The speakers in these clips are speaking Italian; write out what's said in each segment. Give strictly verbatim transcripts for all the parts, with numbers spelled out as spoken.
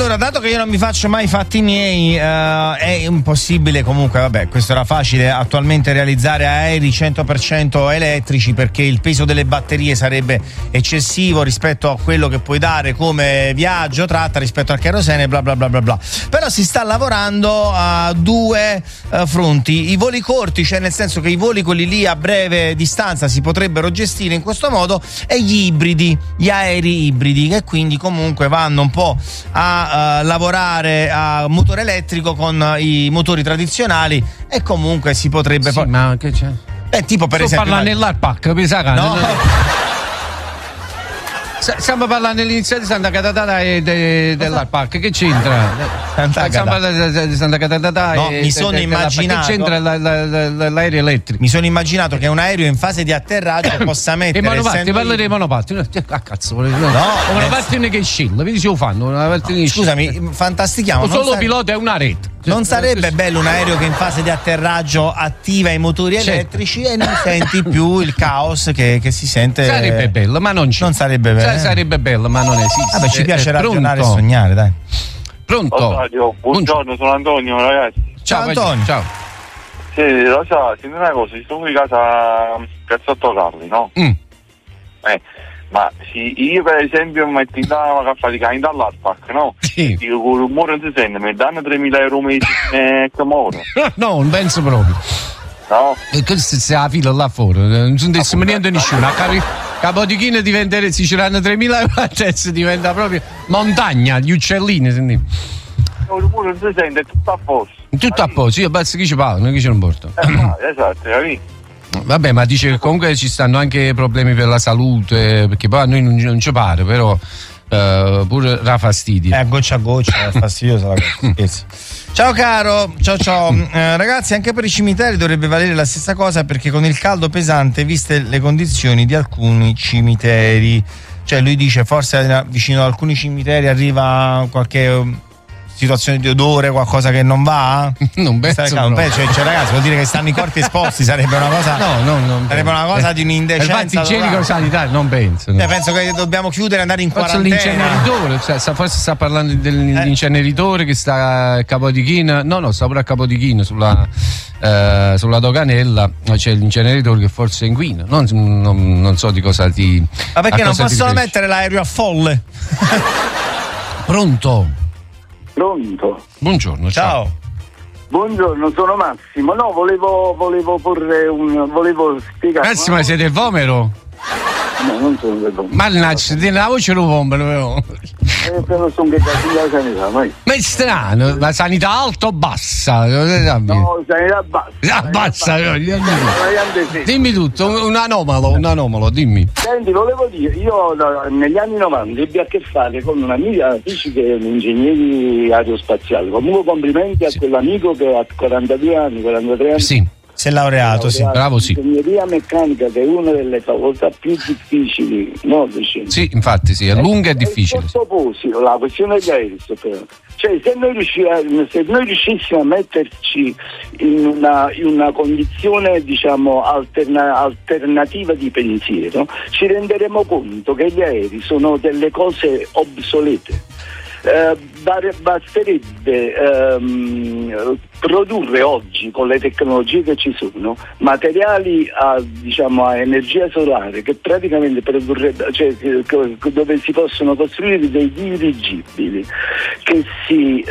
Allora, dato che io non mi faccio mai i fatti miei, uh, è impossibile comunque, vabbè, questo era facile, attualmente realizzare aerei cento per cento elettrici, perché il peso delle batterie sarebbe eccessivo rispetto a quello che puoi dare come viaggio, tratta rispetto al kerosene, bla bla bla bla bla. Però si sta lavorando a due uh, fronti: i voli corti, cioè nel senso che i voli quelli lì a breve distanza si potrebbero gestire in questo modo, e gli ibridi, gli aerei ibridi, che quindi comunque vanno un po' a uh, lavorare a motore elettrico con uh, i motori tradizionali, e comunque si potrebbe sì, poi... ma che c'è? Eh, tipo per Sto esempio parlando nell'Arpac, mi sa che no. Stiamo parlando all'inizio di Santa Catatata e de, dell'Arpac, che c'entra? Santa Stiamo parlando di Santa Catatata no, e mi sono de, de, immaginato, che c'entra la, la, la, l'aereo elettrico? Mi sono immaginato che un aereo in fase di atterraggio possa mettere... E monopatti, parla io... dei monopatti. Ah, cazzo, no, no, monopatti non è che scilla, vedi se lo fanno. No, scusami, fantastichiamo. O solo sa... pilota è una rete. Non sarebbe bello un aereo che in fase di atterraggio attiva i motori elettrici, certo, e non senti più il caos che, che si sente? Sarebbe bello, ma non c'è. Non sarebbe bello. Sarebbe bello, ma non esiste. Vabbè, ci piace eh, ragionare pronto. e sognare, dai. Pronto? Oh, radio, buongiorno, sono Antonio, ragazzi. Ciao, ciao Antonio. Ciao. Sì, lo so, senti una cosa, sto qui a casa Cazzotto Carli, no? Mm. Eh, ma sì, io per esempio mi metto in una caffè di cane dall'Arpac, no? Sì. Dico, con il rumore non si sente, mi danno tremila euro mesi e che muore. No, non penso proprio. No? E questo si la fila là fuori, non sono detto niente nessuno. A Capi- Capodichino diventa, si c'erano tremila euro, adesso diventa proprio montagna, gli uccellini, senti. Il rumore non si sente, è tutto a posto. Tutto a posto, io basta che ci parlano, che ci non porto. Eh, ma, esatto, capito? Vabbè, ma dice che comunque ci stanno anche problemi per la salute, perché poi a noi non, non ci pare, però uh, pure dà fastidio. È a goccia a goccia, è fastidiosa la cosa. Ciao caro, ciao ciao. Eh, ragazzi, anche per i cimiteri dovrebbe valere la stessa cosa, perché con il caldo pesante, viste le condizioni di alcuni cimiteri, cioè lui dice forse vicino ad alcuni cimiteri arriva qualche situazione di odore, qualcosa che non va? Non penso. Cioè, cioè, ragazzi, vuol dire che stanno i corpi esposti, sarebbe una cosa. No, no, non sarebbe penso. una cosa di un'indecenza. Infatti, igienico sanitario, non penso. No. Cioè, penso che dobbiamo chiudere e andare in forse quarantena. L'inceneritore, cioè, sta, forse sta parlando dell'inceneritore eh. che sta a Capodichino. No, no, sta pure a Capodichino sulla, eh, sulla doganella. C'è l'inceneritore che forse inquina. Non, non, non so di cosa ti. Ma perché non possono ti mettere l'aereo a folle? Pronto? Pronto? Buongiorno, ciao. ciao. Buongiorno, sono Massimo. No, volevo, volevo porre un. volevo spiegare. Massimo, siete il vomero? No, non sono del vomero. Mannaggia, tieni la voce lo vomero, però. Eh, però sono che la sanità, ma. Ma è strano, la sanità alta o bassa? No, sanità bassa. Ah, bassa, no, dimmi, sì. dimmi tutto, un anomalo, un anomalo, dimmi. Senti, volevo dire, io negli anni novanta ebbi a che fare con un'amica fisica e un ingegnere aerospaziali. Comunque complimenti a sì. quell'amico che ha quarantadue anni, quarantatré anni. Sì. Si è laureato, sì. Bravo, sì. L'ingegneria meccanica, che è una delle facoltà più difficili, no? Sì, infatti, sì, è lunga e difficile. Sottoposito, la questione degli aerei, cioè se noi, riusci- se noi riuscissimo a metterci in una, in una condizione, diciamo, alterna- alternativa di pensiero, ci renderemo conto che gli aerei sono delle cose obsolete. Eh, basterebbe ehm, produrre oggi, con le tecnologie che ci sono, materiali a, diciamo, a energia solare, che praticamente produrrebbe, cioè dove si possono costruire dei dirigibili che si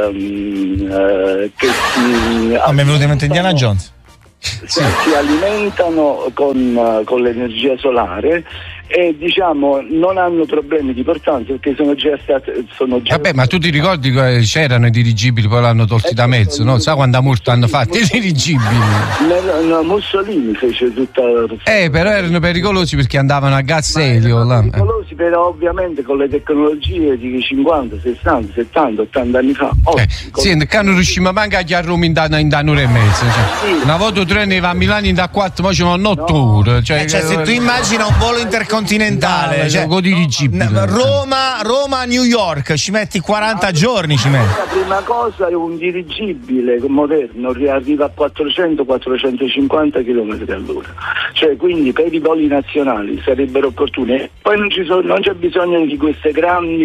ehm, eh, che si ah, mi è venuto in mente Indiana Jones. Si, sì. si alimentano con, con l'energia solare e, diciamo, non hanno problemi di portanza, perché sono già state sono già vabbè, ma tu ti ricordi che c'erano i dirigibili, poi l'hanno tolti da mezzo, no? Sai quando a Murto hanno fatto i dirigibili? No, no, Mussolini fece tutta eh però erano pericolosi perché andavano a gas elio là. Pericolosi, però ovviamente con le tecnologie di cinquanta, sessanta, settanta, ottanta anni fa oggi, eh, con... sì, che non riusciamo manca a Roma in, da, in da un'ora e mezza, cioè. Sì. Una volta treno va a Milano in da quattro, ma ci vanno otto no. ore, cioè, eh, cioè se tu immagina un volo intercontinentale, no, cioè, no, dirigibile. Roma, Roma, New York, ci metti quaranta no, giorni, ci metti. La prima cosa è un dirigibile moderno arriva a quattrocento quattrocentocinquanta chilometri all'ora, cioè quindi per i voli nazionali sarebbero opportuni. Poi non ci sono, non c'è bisogno di queste grandi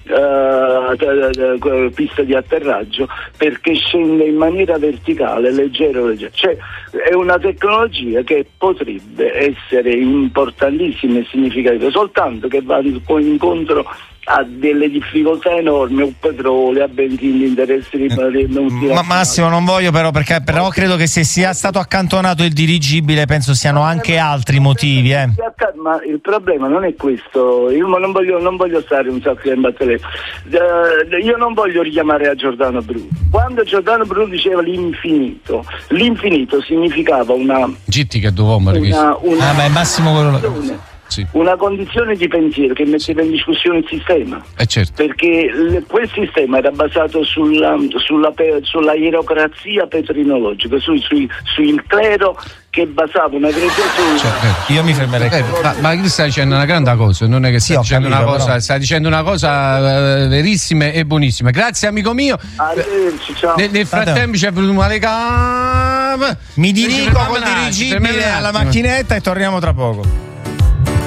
uh, d- d- pista di atterraggio, perché scende in maniera verticale, leggero, leggero. Cioè è una tecnologia che potrebbe essere importantissima e significativa, soltanto che va incontro ha delle difficoltà enormi, un petrolio, a benzina, interessi eh, ma Massimo, non voglio però, perché però credo che se sia stato accantonato il dirigibile penso siano anche altri motivi, eh. Ma il problema non è questo, io non voglio, non voglio stare un sacco in batteria, uh, io non voglio richiamare a Giordano Bruno. Quando Giordano Bruno diceva l'infinito, l'infinito significava una Gitti che dov'uomo una, una ah beh Massimo quello Sì. una condizione di pensiero che metteva in discussione il sistema, eh certo. perché l- quel sistema era basato sulla, sulla, pe- sulla ierocrazia petrinologica, su, su, sul clero che basava una grecia su certo. Io mi fermerei eh, ma, ma qui stai dicendo una grande cosa, non è che stai sì, dicendo capito, una cosa però. stai dicendo una cosa uh, verissima e buonissima. Grazie amico mio. Arrivederci, ciao. Nel, nel frattempo ci è venuto male gambe. Mi dirigo col dirigibile alla macchinetta e torniamo tra poco.